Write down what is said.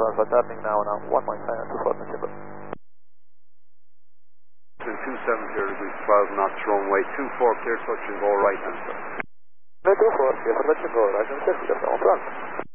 what's happening now, 1 mile final, 24 Timber. 270 degrees 12 knots, runway 24, clear touch and go right hand, sir. 24, clear for touch and go right hand, sir, just on front.